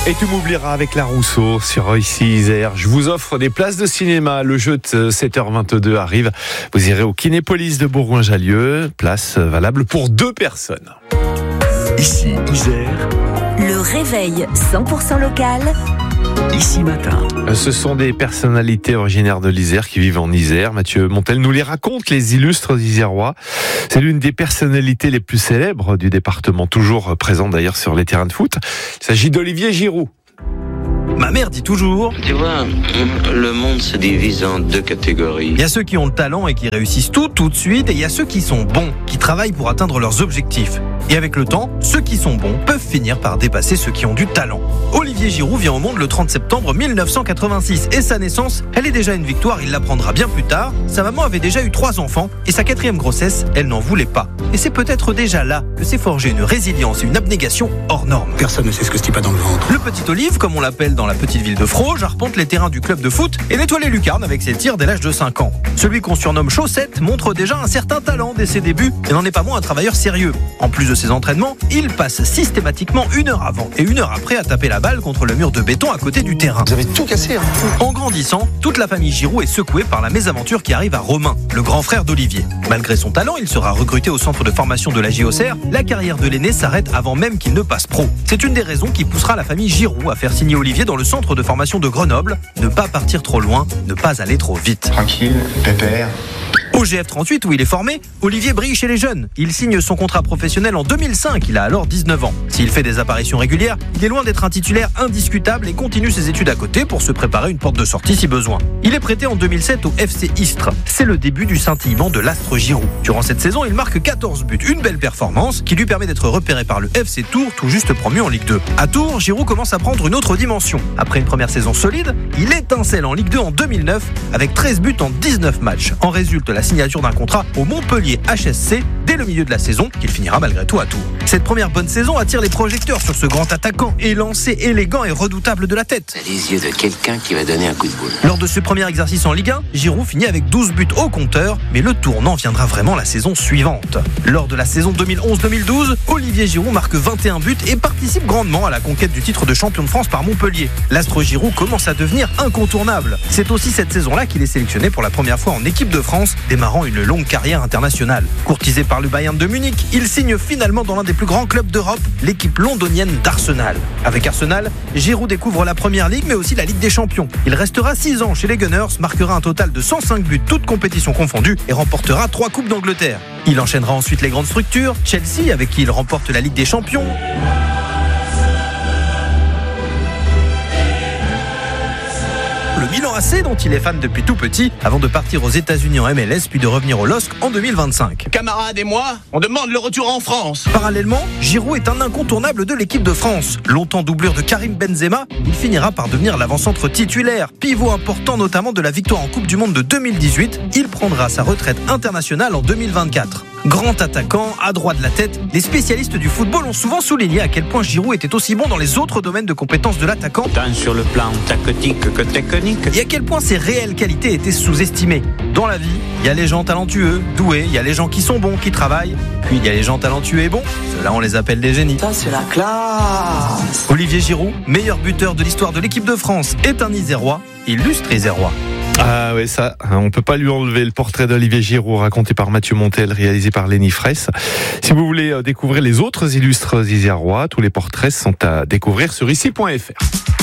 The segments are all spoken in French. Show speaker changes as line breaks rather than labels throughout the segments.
Et tu m'oublieras avec la Rousseau sur ici Isère. Je vous offre des places de cinéma. Le jeu de 7h22 arrive. Vous irez au Kinépolis de Bourgoin-Jallieu. Place valable pour 2 personnes.
Ici Isère.
Le réveil 100% local.
Ici matin.
Ce sont des personnalités originaires de l'Isère qui vivent en Isère. Mathieu Montel nous les raconte, les illustres isérois. C'est l'une des personnalités les plus célèbres du département, toujours présent d'ailleurs sur les terrains de foot. Il s'agit d'Olivier Giroud.
Ma mère dit toujours...
Tu vois, le monde se divise en 2 catégories.
Il y a ceux qui ont le talent et qui réussissent tout de suite, et il y a ceux qui sont bons, qui travaillent pour atteindre leurs objectifs. Et avec le temps, ceux qui sont bons peuvent finir par dépasser ceux qui ont du talent. Olivier Giroud vient au monde le 30 septembre 1986, et sa naissance, elle est déjà une victoire, il l'apprendra bien plus tard. Sa maman avait déjà eu 3 enfants, et sa 4e grossesse, elle n'en voulait pas. Et c'est peut-être déjà là que s'est forgée une résilience et une abnégation hors norme.
Personne ne sait ce que ce type a dans le ventre.
Le petit Olive, comme on l'appelle dans la petite ville de Froge, arpente les terrains du club de foot et nettoie les lucarnes avec ses tirs dès l'âge de 5 ans. Celui qu'on surnomme Chaussette montre déjà un certain talent dès ses débuts et n'en est pas moins un travailleur sérieux. En plus de ses entraînements, il passe systématiquement 1 heure avant et 1 heure après à taper la balle contre le mur de béton à côté du terrain.
Vous avez tout cassé, hein.
En grandissant, toute la famille Giroud est secouée par la mésaventure qui arrive à Romain, le grand frère d'Olivier. Malgré son talent, il sera recruté au centre de formation de la JOCR. La carrière de l'aîné s'arrête avant même qu'il ne passe pro. C'est une des raisons qui poussera la famille Giroud à faire signer Olivier dans le centre de formation de Grenoble. Ne pas partir trop loin, ne pas aller trop vite.
Tranquille, pépère.
Au GF38 où il est formé, Olivier brille chez les jeunes. Il signe son contrat professionnel en 2005, il a alors 19 ans. S'il fait des apparitions régulières, il est loin d'être un titulaire indiscutable et continue ses études à côté pour se préparer une porte de sortie si besoin. Il est prêté en 2007 au FC Istres. C'est le début du scintillement de l'Astre Giroud. Durant cette saison, il marque 14 buts, une belle performance qui lui permet d'être repéré par le FC Tours, tout juste promu en Ligue 2. À Tours, Giroud commence à prendre une autre dimension. Après une première saison solide, il étincelle en Ligue 2 en 2009 avec 13 buts en 19 matchs. En résulte la signature d'un contrat au Montpellier HSC dès le milieu de la saison, qu'il finira malgré tout à Tours. Cette première bonne saison attire les projecteurs sur ce grand attaquant élancé, élégant et redoutable de la tête.
T'as les yeux de quelqu'un qui va donner un coup de boule.
Lors de ce premier exercice en Ligue 1, Giroud finit avec 12 buts au compteur, mais le tournant viendra vraiment la saison suivante. Lors de la saison 2011-2012, Olivier Giroud marque 21 buts et participe grandement à la conquête du titre de champion de France par Montpellier. L'Astre Giroud commence à devenir incontournable. C'est aussi cette saison-là qu'il est sélectionné pour la première fois en équipe de France, démarrant une longue carrière internationale. Courtisé par le Bayern de Munich, il signe finalement dans l'un des plus grands clubs d'Europe, l'équipe londonienne d'Arsenal. Avec Arsenal, Giroud découvre la Première Ligue mais aussi la Ligue des Champions. Il restera 6 ans chez les Gunners, marquera un total de 105 buts toutes compétitions confondues et remportera 3 Coupes d'Angleterre. Il enchaînera ensuite les grandes structures, Chelsea avec qui il remporte la Ligue des Champions, le Milan AC dont il est fan depuis tout petit, avant de partir aux États-Unis en MLS puis de revenir au LOSC en 2025.
Camarades et moi, on demande le retour en France.
Parallèlement, Giroud est un incontournable de l'équipe de France. Longtemps doublure de Karim Benzema, il finira par devenir l'avant-centre titulaire, pivot important notamment de la victoire en Coupe du Monde de 2018. Il prendra sa retraite internationale en 2024. Grand attaquant, adroit de la tête, les spécialistes du football ont souvent souligné à quel point Giroud était aussi bon dans les autres domaines de compétences de l'attaquant,
Tant sur le plan tactique que technique.
et à quel point ses réelles qualités étaient sous-estimées. Dans la vie, il y a les gens talentueux, doués, il y a les gens qui sont bons, qui travaillent, puis il y a les gens talentueux et bons, ceux-là on les appelle des génies.
Ça c'est la classe.
Olivier Giroud, meilleur buteur de l'histoire de l'équipe de France, est un Isérois, illustre Isérois.
Ah oui, ça, on peut pas lui enlever le portrait d'Olivier Giroud raconté par Mathieu Montel, réalisé par Lenny Fraisse. Si vous voulez découvrir les autres illustres isérois, tous les portraits sont à découvrir sur ici.fr.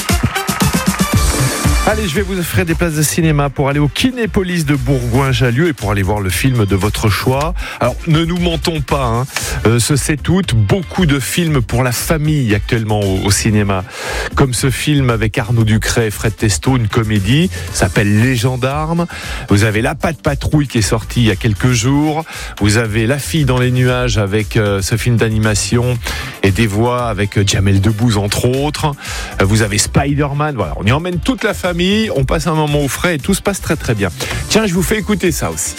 Allez, je vais vous offrir des places de cinéma pour aller au Kinépolis de Bourgoin-Jallieu et pour aller voir le film de votre choix. Alors, ne nous mentons pas, hein. Ce c'est août, beaucoup de films pour la famille actuellement au cinéma. Comme ce film avec Arnaud Ducret et Fred Testo, une comédie, s'appelle Les Gendarmes. Vous avez La Patte Patrouille qui est sorti il y a quelques jours. Vous avez La Fille dans les nuages avec ce film d'animation et des voix avec Jamel Debbouze entre autres. Vous avez Spider-Man, voilà, on y emmène toute la famille. On passe un moment au frais et tout se passe très très bien. Tiens, je vous fais écouter ça aussi.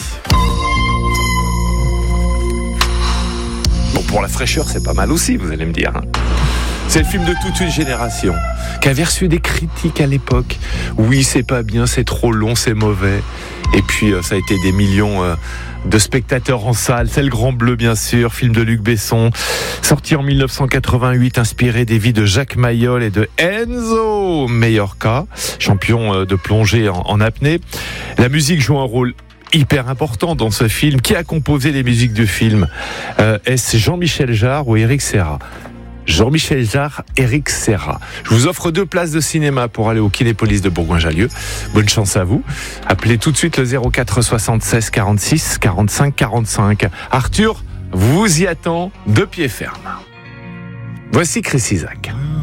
Bon, pour la fraîcheur, c'est pas mal aussi, vous allez me dire. C'est le film de toute une génération qui avait reçu des critiques à l'époque. Oui, c'est pas bien, c'est trop long, c'est mauvais. Et puis ça a été des millions de spectateurs en salle. C'est Le Grand Bleu, bien sûr, film de Luc Besson, sorti en 1988, inspiré des vies de Jacques Mayol et de Enzo Mallorca, champion de plongée en apnée. La musique joue un rôle hyper important dans ce film. Qui a composé les musiques du film ? Est-ce Jean-Michel Jarre ou Éric Serra ? Jean-Michel Jarre, Éric Serra. Je vous offre 2 places de cinéma pour aller au Kinépolis de Bourgoin-Jallieu. Bonne chance à vous. Appelez tout de suite le 04 76 46 45 45. Arthur vous y attend de pied ferme. Voici Chris Isaak.